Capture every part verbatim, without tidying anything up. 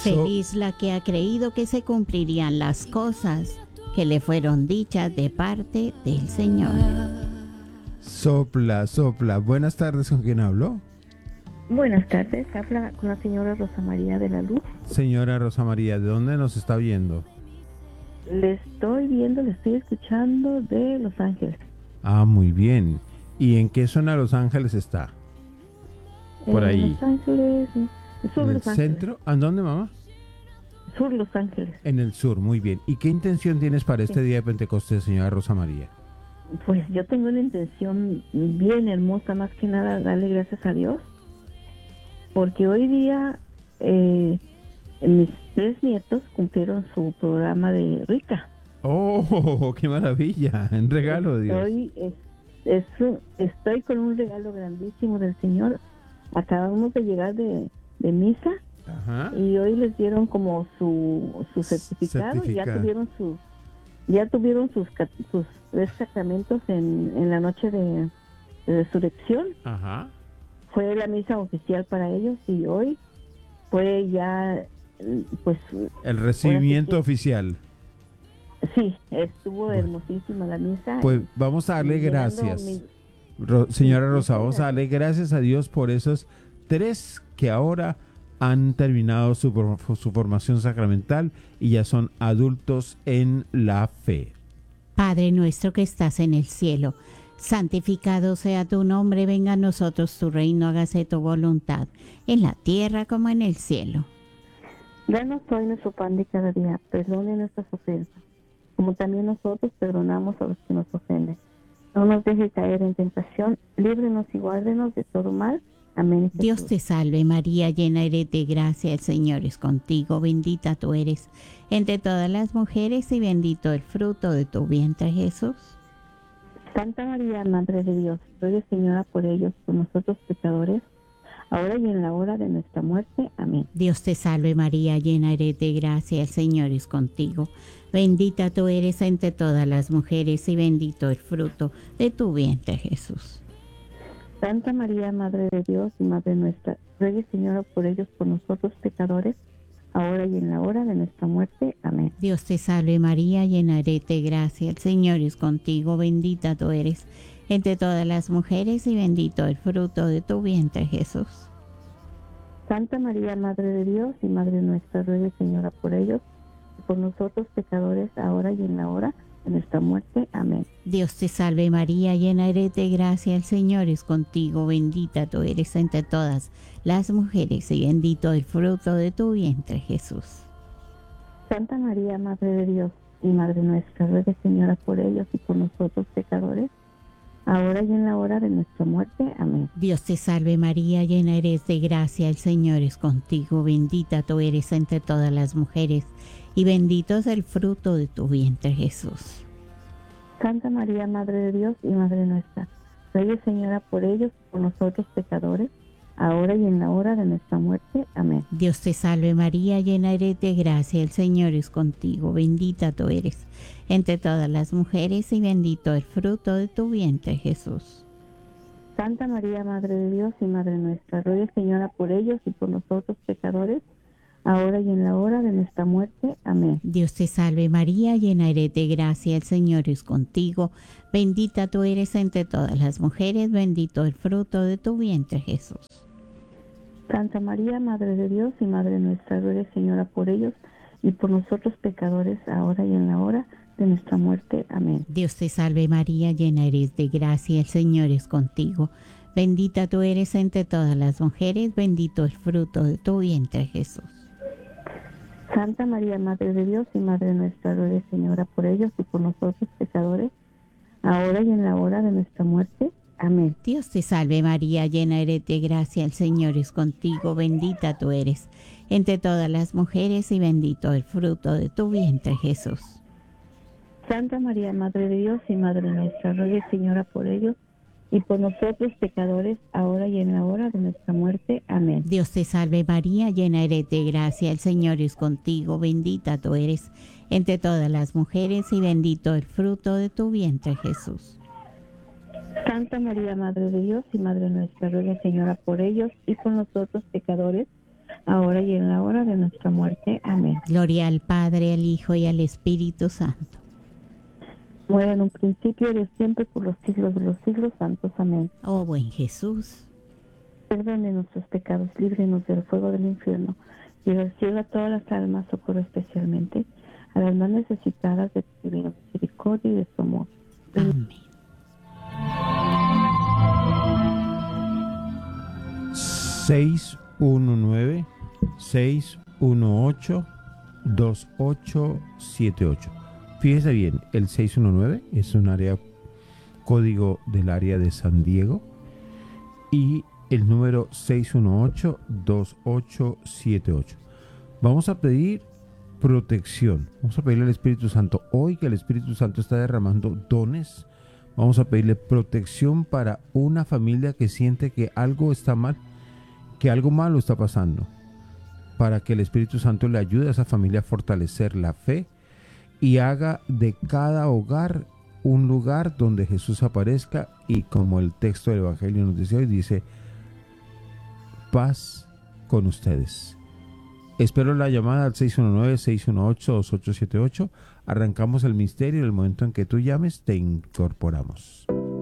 Feliz la que ha creído que se cumplirían las cosas que le fueron dichas de parte del Señor. Sopla, sopla. Buenas tardes, ¿con quién hablo? Buenas tardes, habla con la señora Rosa María de la Luz. Señora Rosa María, ¿de dónde nos está viendo? Le estoy viendo, le estoy escuchando de Los Ángeles. Ah, muy bien. ¿Y en qué zona de Los Ángeles está? Por en ahí. Los Ángeles, sur ¿En el Los Ángeles. centro? ¿A dónde, mamá? Sur Los Ángeles. En el sur, muy bien. ¿Y qué intención tienes para este día de Pentecostés, señora Rosa María? Pues yo tengo una intención bien hermosa, más que nada darle gracias a Dios, porque hoy día eh, mis tres nietos cumplieron su programa de Rica. ¡Oh, qué maravilla! Un regalo de Dios. Estoy, es, es un- estoy con un regalo grandísimo del Señor. Acabamos de llegar de, de misa Ajá. y hoy les dieron como su, su certificado, y ya Certificado. tuvieron sus ya tuvieron sus ca- sus tres sacramentos en, en la noche de, de resurrección. Ajá. Fue la misa oficial para ellos y hoy fue ya eh, pues El recibimiento ahora sí oficial. que- sí, estuvo Bueno. hermosísima la misa. Pues y- vamos a darle y llenando gracias. mi- Ro- señora Sí, Rosa, sí, vamos a gracias. darle gracias a Dios por esos tres que ahora han terminado su, for- su formación sacramental y ya son adultos en la fe. Padre nuestro que estás en el cielo, santificado sea tu nombre, venga a nosotros tu reino, hágase tu voluntad, en la tierra como en el cielo. Danos hoy nuestro pan de cada día, perdone nuestras ofensas, como también nosotros perdonamos a los que nos ofenden. No nos dejes caer en tentación, líbrenos y guárdenos de todo mal. Amén. Dios Jesús. te salve María, llena eres de gracia, el Señor es contigo, bendita tú eres entre todas las mujeres y bendito el fruto de tu vientre Jesús. Santa María, Madre de Dios, ruega Señora por ellos, por nosotros pecadores, ahora y en la hora de nuestra muerte. Amén. Dios te salve María, llena eres de gracia, el Señor es contigo. Bendita tú eres entre todas las mujeres y bendito el fruto de tu vientre Jesús. Santa María, Madre de Dios y Madre nuestra, ruega Señora por ellos, por nosotros pecadores, ahora y en la hora de nuestra muerte. Amén. Dios te salve María, llena eres de gracia, el Señor es contigo. Bendita tú eres entre todas las mujeres y bendito el fruto de tu vientre Jesús. Santa María, Madre de Dios y Madre nuestra, ruega Señora por ellos, y por nosotros pecadores, ahora y en la hora de nuestra muerte. Amén. Dios te salve María, llena eres de gracia, el Señor es contigo, bendita tú eres entre todas las mujeres y bendito el fruto de tu vientre Jesús. Santa María, Madre de Dios y Madre nuestra, ruega Señora por ellos y por nosotros pecadores, ahora y en la hora de nuestra muerte. Amén. Dios te salve María, llena eres de gracia, el Señor es contigo, bendita tú eres entre todas las mujeres y bendito es el fruto de tu vientre Jesús. Santa María, Madre de Dios y Madre nuestra, ruega Señora por ellos y por nosotros pecadores, ahora y en la hora de nuestra muerte. Amén. Dios te salve María, llena eres de gracia, el Señor es contigo, bendita tú eres entre todas las mujeres y bendito el fruto de tu vientre Jesús. Santa María, Madre de Dios y Madre nuestra, ruega Señora por ellos y por nosotros pecadores, ahora y en la hora de nuestra muerte. Amén. Dios te salve María, llena eres de gracia, el Señor es contigo, bendita tú eres entre todas las mujeres, bendito el fruto de tu vientre Jesús. Santa María, Madre de Dios y Madre nuestra, ruega Señora por ellos y por nosotros pecadores, ahora y en la hora de nuestra muerte. Amén. Dios te salve María, llena eres de gracia, el Señor es contigo, bendita tú eres entre todas las mujeres, bendito el fruto de tu vientre Jesús. Santa María, Madre de Dios y Madre nuestra, ruega Señora por ellos y por nosotros pecadores, ahora y en la hora de nuestra muerte. Amén. Dios te salve María, llena eres de gracia, el Señor es contigo, bendita tú eres entre todas las mujeres y bendito el fruto de tu vientre Jesús. Santa María, Madre de Dios y Madre nuestra, ruega Señora por ellos y por nosotros pecadores, ahora y en la hora de nuestra muerte. Amén. Dios te salve María, llena eres de gracia, el Señor es contigo, bendita tú eres entre todas las mujeres y bendito el fruto de tu vientre Jesús. Santa María, Madre de Dios y Madre nuestra, ruega Señora por ellos y por nosotros pecadores, ahora y en la hora de nuestra muerte. Amén. Gloria al Padre, al Hijo y al Espíritu Santo. Muera en un principio y siempre por los siglos de los siglos santos. Amén. Oh buen Jesús, perdone nuestros pecados, líbrenos del fuego del infierno y reciba todas las almas, socorro especialmente a las más necesitadas de tu divina misericordia y de su amor. amén. seis uno nueve, seis uno ocho, dos ocho siete ocho. Fíjese bien, el seis uno nueve es un área, código del área de San Diego, y el número seis uno ocho, dos ocho siete ocho. Vamos a pedir protección, vamos a pedirle al Espíritu Santo. Hoy que el Espíritu Santo está derramando dones, vamos a pedirle protección para una familia que siente que algo está mal, que algo malo está pasando, para que el Espíritu Santo le ayude a esa familia a fortalecer la fe y haga de cada hogar un lugar donde Jesús aparezca, y como el texto del Evangelio nos dice hoy, dice: paz con ustedes. Espero la llamada al seis uno nueve, seis uno ocho, dos ocho siete ocho. Arrancamos el misterio. En el momento en que tú llames, te incorporamos.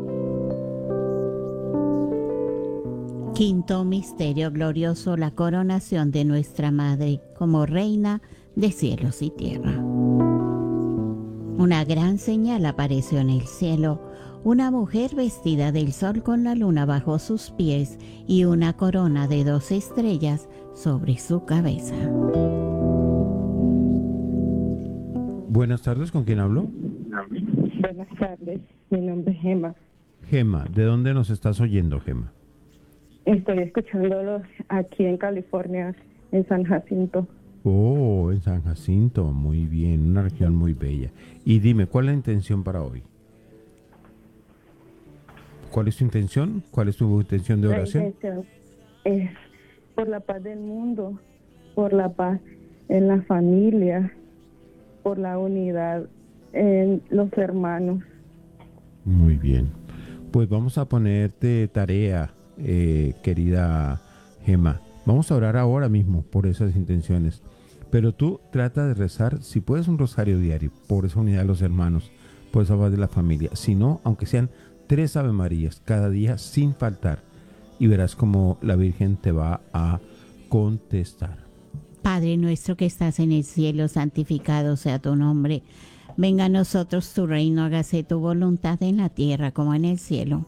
Quinto misterio glorioso, la coronación de nuestra Madre como Reina de cielos y tierra. Una gran señal apareció en el cielo: una mujer vestida del sol con la luna bajo sus pies y una corona de dos estrellas sobre su cabeza. Buenas tardes, ¿con quién hablo? Buenas tardes, mi nombre es Gema. Gema, ¿de dónde nos estás oyendo, Gema? Estoy escuchándolos aquí en California, en San Jacinto. Oh, en San Jacinto, muy bien, una región muy bella. Y dime, ¿cuál es la intención para hoy? ¿Cuál es tu intención? ¿Cuál es tu intención de oración? La intención es por la paz del mundo, por la paz en la familia, por la unidad en los hermanos. Muy bien. Pues vamos a ponerte tarea, eh, querida Gema. Vamos a orar ahora mismo por esas intenciones. Pero tú trata de rezar, si puedes, un rosario diario por esa unidad de los hermanos, por esa paz de la familia. Si no, aunque sean tres Ave Marías cada día sin faltar, y verás cómo la Virgen te va a contestar. Padre nuestro que estás en el cielo, santificado sea tu nombre. Venga a nosotros tu reino, hágase tu voluntad en la tierra como en el cielo.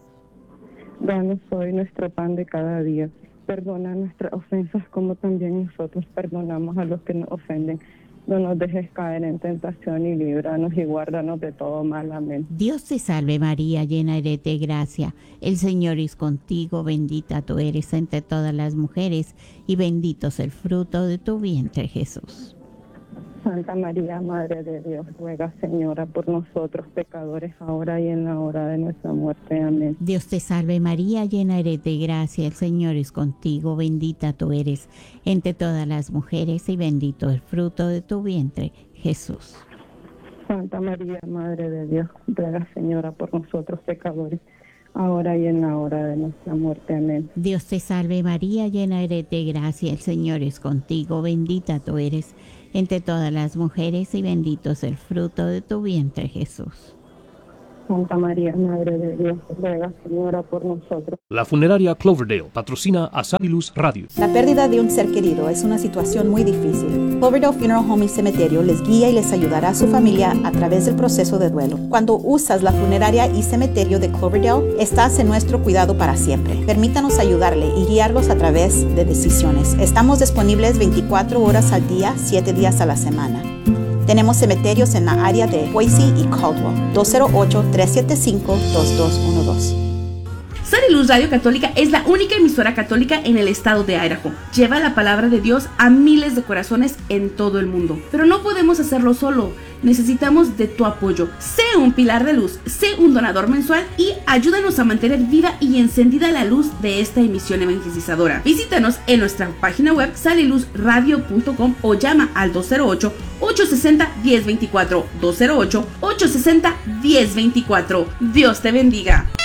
Danos hoy nuestro pan de cada día. Perdona nuestras ofensas como también nosotros perdonamos a los que nos ofenden. No nos dejes caer en tentación y líbranos y guárdanos de todo mal. Amén. Dios te salve María, llena eres de gracia. El Señor es contigo, bendita tú eres entre todas las mujeres y bendito es el fruto de tu vientre, Jesús. Santa María, Madre de Dios, ruega, Señora, por nosotros pecadores, ahora y en la hora de nuestra muerte. Amén. Dios te salve María, llena eres de gracia, el Señor es contigo, bendita tú eres entre todas las mujeres y bendito el fruto de tu vientre, Jesús. Santa María, Madre de Dios, ruega, Señora, por nosotros pecadores, ahora y en la hora de nuestra muerte. Amén. Dios te salve María, llena eres de gracia, el Señor es contigo, bendita tú eres entre todas las mujeres y bendito es el fruto de tu vientre, Jesús. Santa María, Madre de Dios, ruega, Señora, por nosotros. La funeraria Cloverdale patrocina a Sal y Luz Radio. La pérdida de un ser querido es una situación muy difícil. Cloverdale Funeral Home y Cementerio les guía y les ayudará a su familia a través del proceso de duelo. Cuando usas la funeraria y cementerio de Cloverdale, estás en nuestro cuidado para siempre. Permítanos ayudarle y guiarlos a través de decisiones. Estamos disponibles veinticuatro horas al día, siete días a la semana. Tenemos cementerios en la área de Boise y Caldwell. dos cero ocho, tres siete cinco, dos dos uno dos. Sal y Luz Radio Católica es la única emisora católica en el estado de Idaho. Lleva la palabra de Dios a miles de corazones en todo el mundo. Pero no podemos hacerlo solo. Necesitamos de tu apoyo. Sé un pilar de luz, sé un donador mensual y ayúdanos a mantener viva y encendida la luz de esta emisión evangelizadora. Visítanos en nuestra página web sal y luz radio punto com o llama al dos cero ocho, ocho seis cero, uno cero dos cuatro. dos cero ocho, ocho seis cero, uno cero dos cuatro. Dios te bendiga.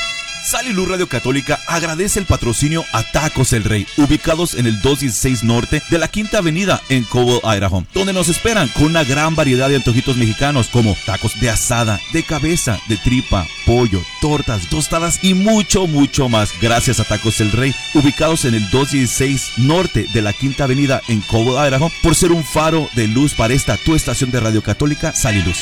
Sal y Luz Radio Católica agradece el patrocinio a Tacos El Rey, ubicados en el doscientos dieciséis Norte de la Quinta Avenida en Cobble, Idaho, donde nos esperan con una gran variedad de antojitos mexicanos como tacos de asada, de cabeza, de tripa, pollo, tortas, tostadas y mucho, mucho más. Gracias a Tacos El Rey, ubicados en el doscientos dieciséis Norte de la Quinta Avenida en Cobble, Idaho, por ser un faro de luz para esta tu estación de Radio Católica, Sal y Luz.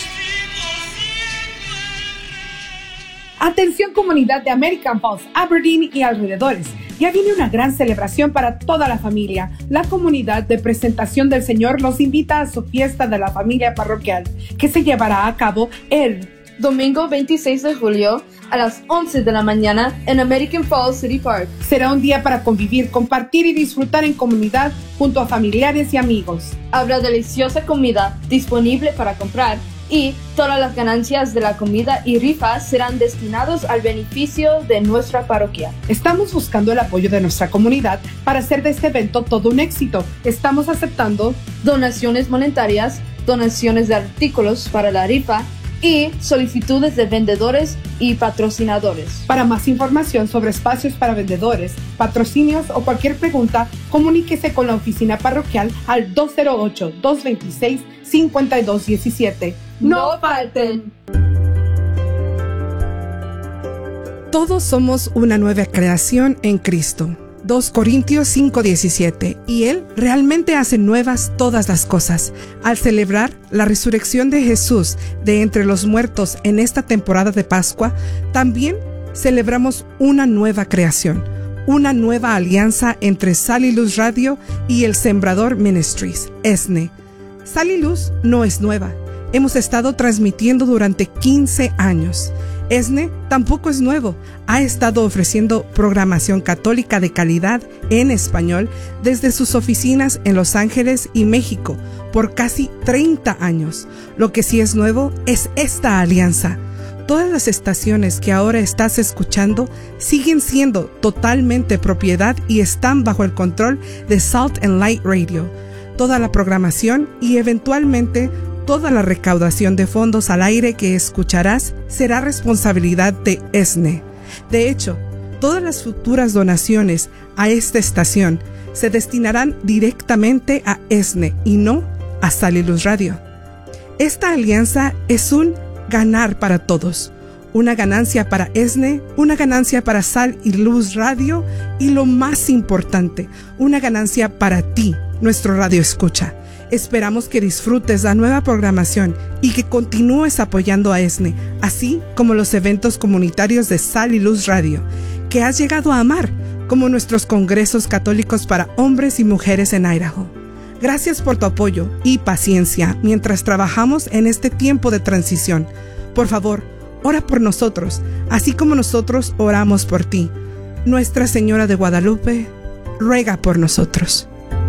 Atención comunidad de American Falls, Aberdeen y alrededores. Ya viene una gran celebración para toda la familia. La comunidad de Presentación del Señor los invita a su fiesta de la familia parroquial, que se llevará a cabo el domingo veintiséis de julio a las once de la mañana en American Falls City Park. Será un día para convivir, compartir y disfrutar en comunidad junto a familiares y amigos. Habrá deliciosa comida disponible para comprar y todas las ganancias de la comida y rifas serán destinados al beneficio de nuestra parroquia. Estamos buscando el apoyo de nuestra comunidad para hacer de este evento todo un éxito. Estamos aceptando donaciones monetarias, donaciones de artículos para la rifa y solicitudes de vendedores y patrocinadores. Para más información sobre espacios para vendedores, patrocinios o cualquier pregunta, comuníquese con la oficina parroquial al dos cero ocho, dos dos seis, cinco dos uno siete. ¡No falten! Todos somos una nueva creación en Cristo. dos Corintios cinco diecisiete. Y Él realmente hace nuevas todas las cosas. Al celebrar la resurrección de Jesús de entre los muertos en esta temporada de Pascua, también celebramos una nueva creación, una nueva alianza entre Sal y Luz Radio y el Sembrador Ministries, E S N E. Sal y Luz no es nueva. Hemos estado transmitiendo durante quince años. E S N E tampoco es nuevo. Ha estado ofreciendo programación católica de calidad en español desde sus oficinas en Los Ángeles y México por casi treinta años. Lo que sí es nuevo es esta alianza. Todas las estaciones que ahora estás escuchando siguen siendo totalmente propiedad y están bajo el control de Salt and Light Radio. Toda la programación y eventualmente toda la recaudación de fondos al aire que escucharás será responsabilidad de E S N E. De hecho, todas las futuras donaciones a esta estación se destinarán directamente a E S N E y no a Sal y Luz Radio. Esta alianza es un ganar para todos. Una ganancia para E S N E, una ganancia para Sal y Luz Radio y lo más importante, una ganancia para ti, nuestro radio escucha. Esperamos que disfrutes la nueva programación y que continúes apoyando a E S N E, así como los eventos comunitarios de Sal y Luz Radio, que has llegado a amar, como nuestros congresos católicos para hombres y mujeres en Idaho. Gracias por tu apoyo y paciencia mientras trabajamos en este tiempo de transición. Por favor, ora por nosotros, así como nosotros oramos por ti. Nuestra Señora de Guadalupe, ruega por nosotros.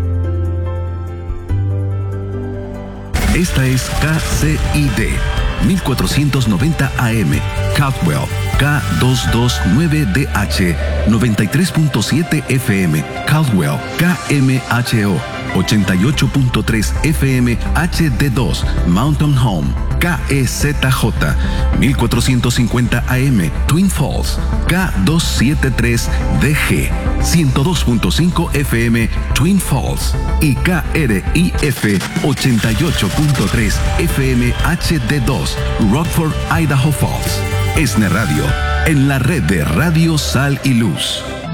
Esta es K C I D mil cuatrocientos noventa A M, Caldwell, K doscientos veintinueve D H, noventa y tres punto siete F M, Caldwell, K M H O, ochenta y ocho punto tres F M H D dos, Mountain Home, K E Z J, mil cuatrocientos cincuenta A M, Twin Falls, K doscientos setenta y tres D G, ciento dos punto cinco F M, Twin Falls, y K R I F ochenta y ocho punto tres F M H D dos, Rockford, Idaho Falls. E S N E Radio, en la red de Radio Sal y Luz.